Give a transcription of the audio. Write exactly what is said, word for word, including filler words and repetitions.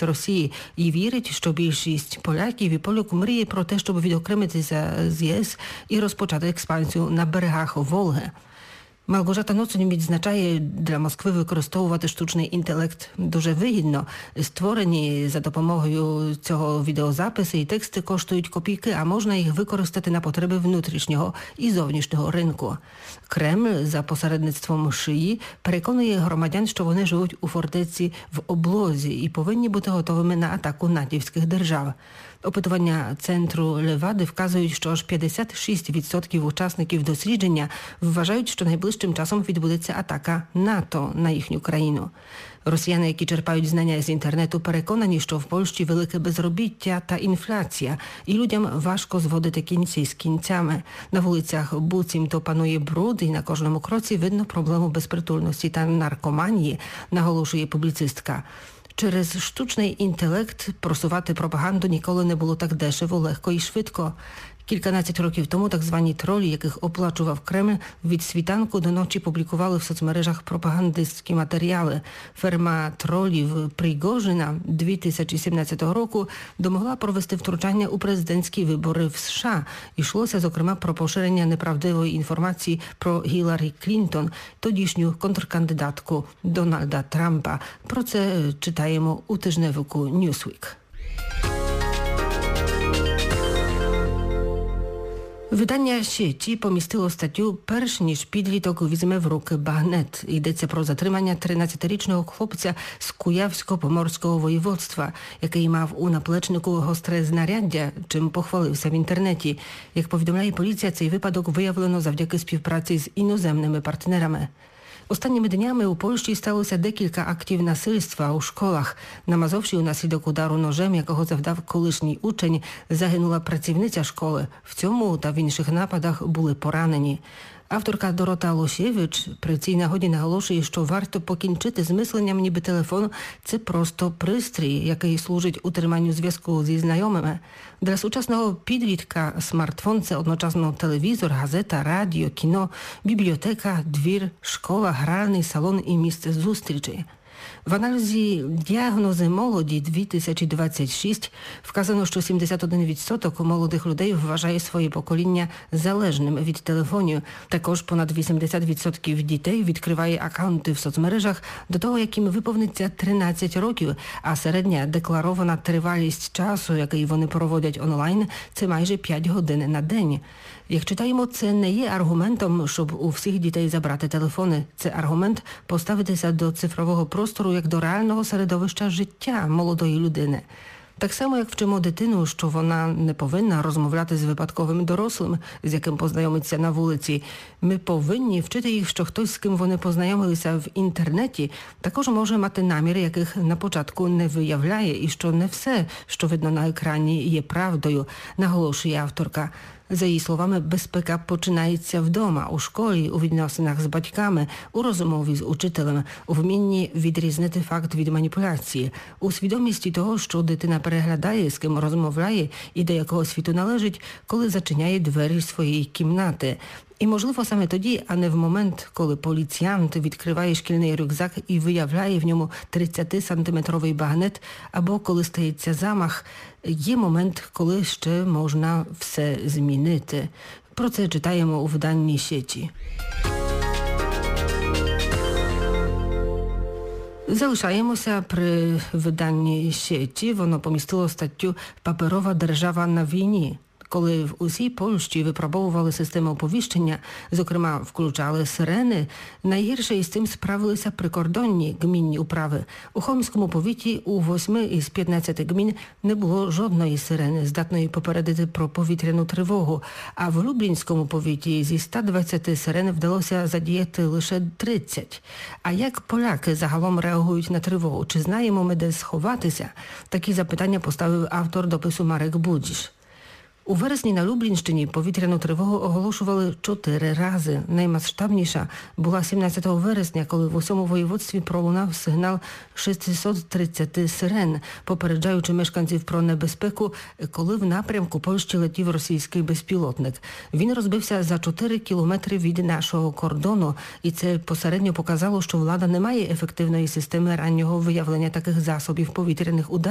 небезпечність Росії і вірить, що більшість поляків і полюк мріє про те, щоб відокремитися з ЄС і розпочати експансію на берегах Волги. Małgorzata Nocuń відзначає, для Москви використовувати штучний інтелект дуже вигідно. Створені за допомогою цього відеозаписи і тексти коштують копійки, а можна їх використати на потреби внутрішнього і зовнішнього ринку. Кремль за посередництвом Шиї переконує громадян, що вони живуть у фортеці в облозі і повинні бути готовими на атаку натівських держав. Опитування центру Левади вказують, що аж п'ятдесят шість відсотків учасників дослідження вважають, що найближчим часом відбудеться атака НАТО на їхню країну. Росіяни, які черпають знання з інтернету, переконані, що в Польщі велике безробіття та інфляція, і людям важко зводити кінці з кінцями. На вулицях буцімто панує бруд, і на кожному кроці видно проблему безпритульності та наркоманії, наголошує публіцистка. Через штучний інтелект просувати пропаганду ніколи не було так дешево, легко і швидко. Кільканадцять років тому так звані тролі, яких оплачував Кремль, від світанку до ночі публікували в соцмережах пропагандистські матеріали. Ферма тролів Пригожина дві тисячі сімнадцятого року домогла провести втручання у президентські вибори в США. Йшлося, зокрема, про поширення неправдивої інформації про Гіларі Клінтон, тодішню контркандидатку Дональда Трампа. Про це читаємо у тижневику Newsweek. Видання «Сіті» помістило статтю «Перш ніж підліток візьме в руки багнет». Йдеться про затримання тринадцятирічного хлопця з Куявсько-Поморського воєводства, який мав у наплечнику гостре знаряддя, чим похвалився в інтернеті. Як повідомляє поліція, цей випадок виявлено завдяки співпраці з іноземними партнерами. Останніми днями у Польщі сталося декілька актів насильства у школах. На Мазовщі унаслідок удару ножем, якого завдав колишній учень, загинула працівниця школи. В цьому та в інших нападах були поранені. Авторка Дорота Лосєвич при цій нагоді наголошує, що варто покінчити з мисленням, ніби телефон – це просто пристрій, який служить утриманню зв'язку зі знайомими. Для сучасного підлітка смартфон – це одночасно телевізор, газета, радіо, кіно, бібліотека, двір, школа, гральний салон і місце зустрічі. В аналізі «Діагнози молоді дві тисячі двадцять шість» вказано, що сімдесят один відсоток молодих людей вважає своє покоління залежним від телефонів. Також понад вісімдесят відсотків дітей відкриває акаунти в соцмережах до того, як їм виповниться тринадцять років, а середня декларована тривалість часу, який вони проводять онлайн, це майже п'ять годин на день. Як читаємо, це не є аргументом, щоб у всіх дітей забрати телефони. Це аргумент поставитися до цифрового простору як до реального середовища життя молодої людини. Так само, як вчимо дитину, що вона не повинна розмовляти з випадковим дорослим, з яким познайомиться на вулиці. Ми повинні вчити їх, що хтось, з ким вони познайомилися в інтернеті, також може мати наміри, яких на початку не виявляє, і що не все, що видно на екрані, є правдою, наголошує авторка. За її словами, безпека починається вдома, у школі, у відносинах з батьками, у розмові з учителем, у вмінні відрізнити факт від маніпуляції, у свідомості того, що дитина переглядає, з ким розмовляє і до якого світу належить, коли зачиняє двері своєї кімнати. І, можливо, саме тоді, а не в момент, коли поліціянт відкриває шкільний рюкзак і виявляє в ньому тридцятисантиметровий багнет, або коли стається замах, є момент, коли ще можна все змінити. Про це читаємо у виданні «Сіті». Залишаємося при виданні «Сіті». Воно помістило статтю «Паперова держава на війні». Коли в усій Польщі випробовували системи оповіщення, зокрема включали сирени, найгірше із цим справилися прикордонні гмінні управи. У Хомському повіті у восьми із п'ятнадцяти гмін не було жодної сирени, здатної попередити про повітряну тривогу, а в Люблінському повіті зі ста двадцяти сирен вдалося задіяти лише тридцять. А як поляки загалом реагують на тривогу? Чи знаємо ми, де сховатися? Такі запитання поставив автор допису Марек Будзіш. У вересні на Люблінщині повітряну тривогу оголошували чотири рази. Наймасштабніша була сімнадцятого вересня, коли в усьому воєводстві пролунав сигнал шістсот тридцять сирен, попереджаючи мешканців про небезпеку, коли в напрямку Польщі летів російський безпілотник. Він розбився за чотири кілометри від нашого кордону, і це посередньо показало, що влада не має ефективної системи раннього виявлення таких засобів повітряних ударів.